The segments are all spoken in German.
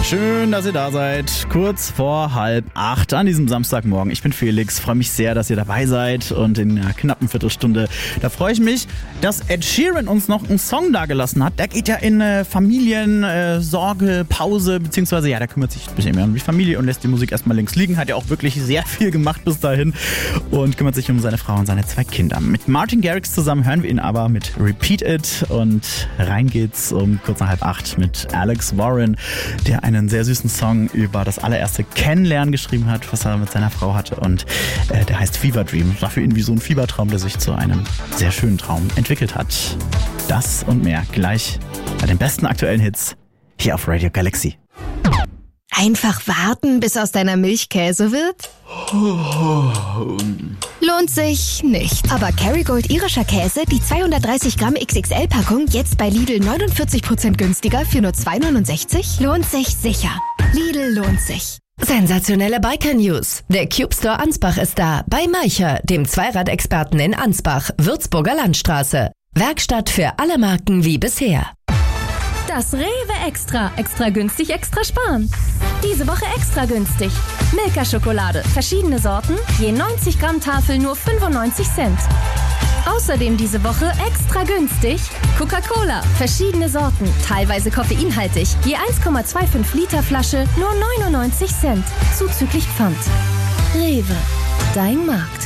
Schön, dass ihr da seid. Kurz vor 7:30 an diesem Samstagmorgen. Ich bin Felix, freue mich sehr, dass ihr dabei seid und in einer knappen Viertelstunde, da freue ich mich, dass Ed Sheeran uns noch einen Song dagelassen hat. Der geht ja in Familiensorge, Pause, beziehungsweise der kümmert sich ein bisschen mehr um die Familie und lässt die Musik erstmal links liegen. Hat ja auch wirklich sehr viel gemacht bis dahin und kümmert sich um seine Frau und seine 2 Kinder. Mit Martin Garrix zusammen hören wir ihn aber mit Repeat It und rein geht's um kurz nach 7:30 mit Alex Warren, der einen sehr süßen Song über das allererste Kennenlernen geschrieben hat, was er mit seiner Frau hatte, und der heißt Fever Dream. War für ihn wie so ein Fiebertraum, der sich zu einem sehr schönen Traum entwickelt hat. Das und mehr gleich bei den besten aktuellen Hits hier auf Radio Galaxy. Einfach warten, bis aus deiner Milch Käse wird? Lohnt sich nicht. Aber Kerrygold irischer Käse, die 230 Gramm XXL-Packung, jetzt bei Lidl 49% günstiger für nur 2,69? Lohnt sich sicher. Lidl lohnt sich. Sensationelle Biker-News. Der Cube Store Ansbach ist da. Bei Maicher, dem Zweiradexperten in Ansbach, Würzburger Landstraße. Werkstatt für alle Marken wie bisher. Das Rewe Extra. Extra günstig, extra sparen. Diese Woche extra günstig. Milka-Schokolade. Verschiedene Sorten. Je 90 Gramm Tafel nur 95 Cent. Außerdem diese Woche extra günstig Coca-Cola. Verschiedene Sorten. Teilweise koffeinhaltig. Je 1,25 Liter Flasche nur 99 Cent. Zuzüglich Pfand. Rewe. Dein Markt.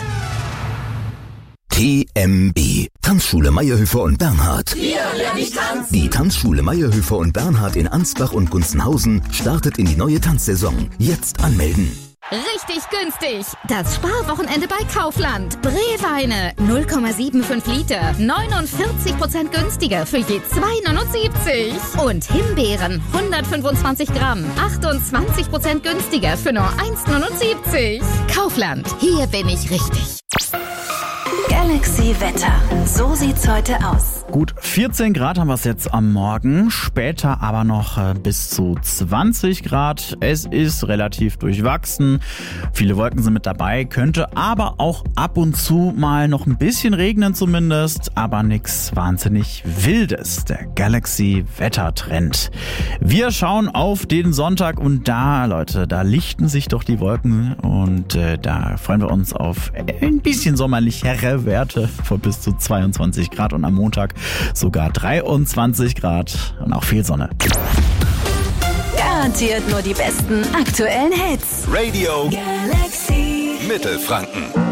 TMB. Tanzschule Mayerhöfer und Bernhard. Hier lerne ich tanzen. Die Tanzschule Mayerhöfer und Bernhard in Ansbach und Gunzenhausen startet in die neue Tanzsaison. Jetzt anmelden. Richtig günstig. Das Sparwochenende bei Kaufland. Brewweine 0,75 Liter. 49% günstiger für je 2,79. Und Himbeeren 125 Gramm. 28% günstiger für nur 1,79. Kaufland. Hier bin ich richtig. Galaxy Wetter. So sieht's heute aus. Gut 14 Grad haben wir es jetzt am Morgen, später aber noch bis zu 20 Grad. Es ist relativ durchwachsen, viele Wolken sind mit dabei, könnte aber auch ab und zu mal noch ein bisschen regnen zumindest, aber nichts wahnsinnig Wildes, der Galaxy-Wettertrend. Wir schauen auf den Sonntag und da, Leute, da lichten sich doch die Wolken und da freuen wir uns auf ein bisschen sommerlichere Werte von bis zu 22 Grad und am Montag sogar 23 Grad und auch viel Sonne. Garantiert nur die besten aktuellen Hits. Radio Galaxy Mittelfranken.